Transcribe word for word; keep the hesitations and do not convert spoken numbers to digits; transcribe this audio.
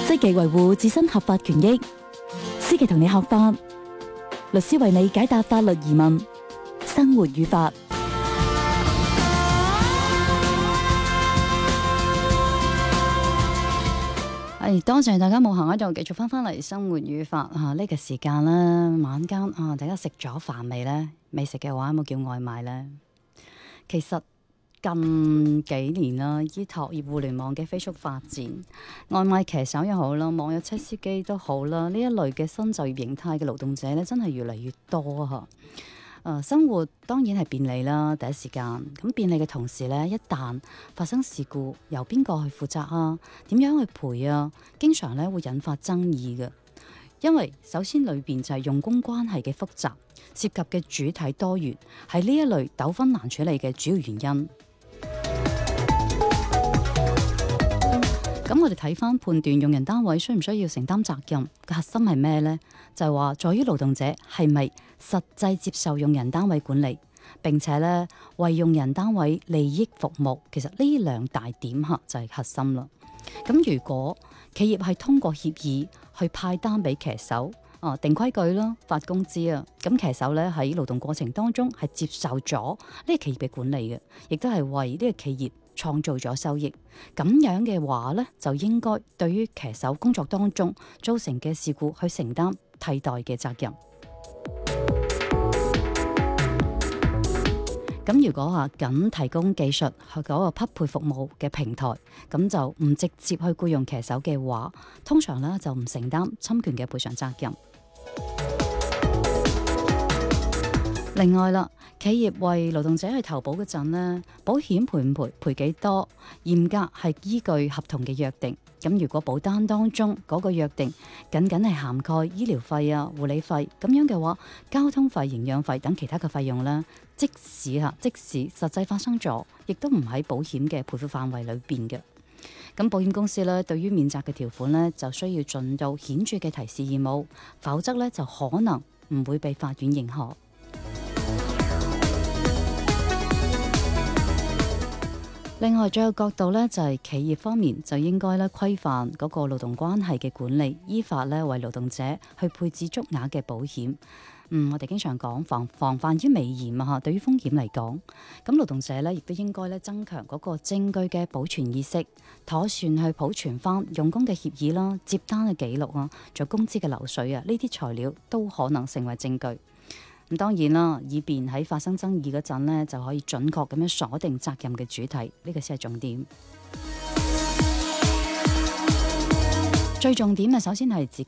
積極維護自身合法權益，思琪同你學法，律師為你解答法律疑問，生活與法。 係多謝大家冇行喺度，繼續翻返嚟生活與法啊！呢、這個時間啦，晚間啊，大家食咗飯未呢？未食嘅話，有冇叫外賣呢？其實近幾年啦，依託業互聯網嘅飛速發展，外賣騎手又好啦，網約車司機都好啦，呢一類嘅新就業形態嘅勞動者咧，真係越嚟越多嚇。誒、呃、生活當然係便利啦，第一時間咁便利嘅同時咧，一旦發生事故，由邊個去負責啊？點樣去賠啊？經常咧會引發爭議嘅，因為首先裏邊就係用工關係嘅複雜，涉及嘅主體多元，係呢一類糾紛難處理嘅主要原因。咁我哋睇翻判斷用人單位需唔需要承擔責任嘅核心係咩呢？就係話在於勞動者係咪實際接受用人單位管理，並且咧為用人單位利益服務。其實呢兩大點嚇就係核心啦。咁如果企業係通過協議去派單俾騎手，啊定規矩啦，發工資啊，咁騎手咧喺勞動過程當中係接受咗呢個企業嘅管理嘅，亦都係為呢個企業創造咗收益。咁樣嘅話咧，就應該對於騎手工作當中造成嘅事故去承擔替代嘅責任。咁如果話僅提供技術去嗰個匹配服務嘅平台，咁就唔直接去僱用騎手嘅話，通常咧就唔承擔侵權嘅賠償責任。另外啦，企業為勞動者去投保嗰陣呢，保險賠唔賠、賠幾多，嚴格係依據合同嘅約定。咁如果保單當中嗰個約定僅僅係涵蓋醫療費啊、護理費咁樣嘅話，交通費、營養費等其他嘅費用呢，即使嚇即使實際發生咗，亦都唔喺保險嘅賠付範圍裏邊嘅。咁保險公司咧對於免責嘅條款呢，就需要盡到顯著嘅提示義務，否則呢，就可能唔會被法院認可。另外，仲有角度咧，就係企業方面就應該咧規範嗰個勞動關係嘅管理，依法咧為勞動者去配置足額嘅保險。嗯，我哋經常講防防範於未然啊，嚇。對於風險嚟講，咁勞動者咧亦都應該咧增強嗰個證據嘅保存意識，妥善去保存翻用工嘅協議啦、接單嘅記錄啊、仲有工資嘅流水啊，呢啲材料都可能成為證據。咁當然啦，以便喺發生爭議嗰陣呢，就可以準確咁樣鎖定責任嘅主體，呢個先係重點。最重點啊，首先係自己